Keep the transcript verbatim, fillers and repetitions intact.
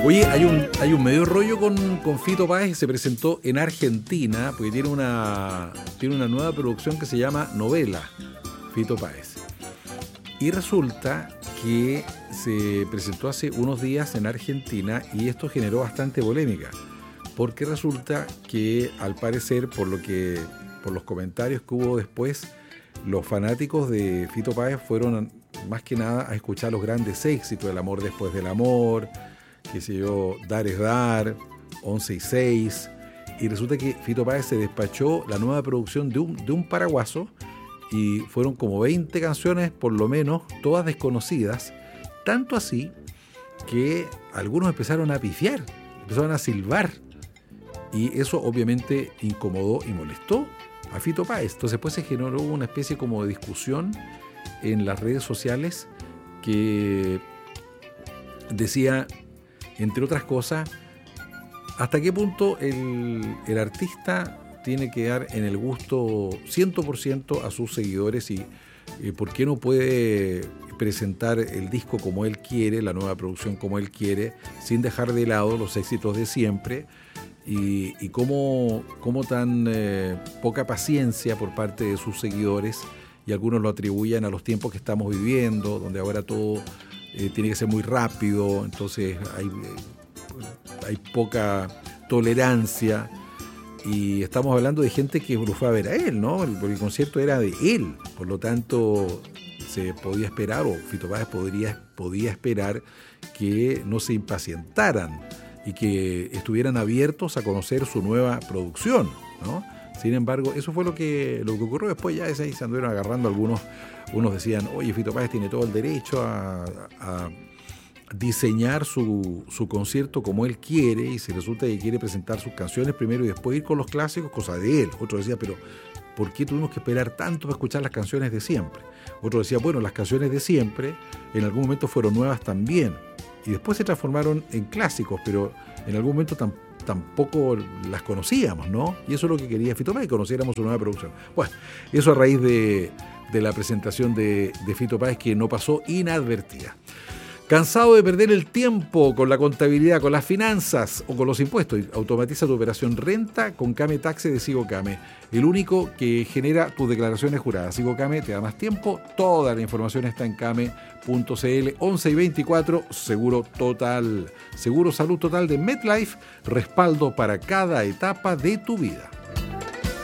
Oye, hay un, hay un medio rollo con, con Fito Páez que se presentó en Argentina, porque tiene una, tiene una nueva producción que se llama Novela, Fito Páez. Y resulta que se presentó hace unos días en Argentina y esto generó bastante polémica, porque resulta que al parecer, por lo que, por los comentarios que hubo después, los fanáticos de Fito Páez fueron más que nada a escuchar los grandes éxitos, El amor después del amor, qué sé yo, Dar es dar, once y seis, y resulta que Fito Páez se despachó la nueva producción de un, de un paraguaso y fueron como veinte canciones por lo menos, todas desconocidas, tanto así que algunos empezaron a pifiar, empezaron a silbar y eso obviamente incomodó y molestó a Fito Páez. Entonces después se generó una especie como de discusión en las redes sociales que decía, entre otras cosas, hasta qué punto el, el artista tiene que dar en el gusto cien por ciento a sus seguidores y eh, por qué no puede presentar el disco como él quiere, la nueva producción como él quiere, sin dejar de lado los éxitos de siempre, y, y cómo, cómo tan eh, poca paciencia por parte de sus seguidores, y algunos lo atribuyen a los tiempos que estamos viviendo, donde ahora todo eh, tiene que ser muy rápido, entonces hay, eh, hay poca tolerancia. Y estamos hablando de gente que lo fue a ver a él, ¿no? Porque el concierto era de él, por lo tanto se podía esperar, o Fito Páez podría, podía esperar que no se impacientaran y que estuvieran abiertos a conocer su nueva producción, ¿no? Sin embargo, eso fue lo que, lo que ocurrió después. Ya ahí se anduvieron agarrando algunos, unos decían, oye, Fito Páez tiene todo el derecho a... a diseñar su, su concierto como él quiere, y si resulta que quiere presentar sus canciones primero y después ir con los clásicos, cosa de él. Otro decía, pero ¿por qué tuvimos que esperar tanto para escuchar las canciones de siempre? Otro decía, bueno, las canciones de siempre en algún momento fueron nuevas también y después se transformaron en clásicos, pero en algún momento tam, tampoco las conocíamos, ¿no? Y eso es lo que quería Fito Páez, que conociéramos su nueva producción. Bueno, eso a raíz de, de la presentación de, de Fito Páez, que no pasó inadvertida. ¿Cansado de perder el tiempo con la contabilidad, con las finanzas o con los impuestos? Automatiza tu operación renta con Came Taxe de Sigocame, el único que genera tus declaraciones juradas. Sigocame te da más tiempo, toda la información está en came punto cl. once y veinticuatro, seguro total, seguro salud total de MetLife, respaldo para cada etapa de tu vida.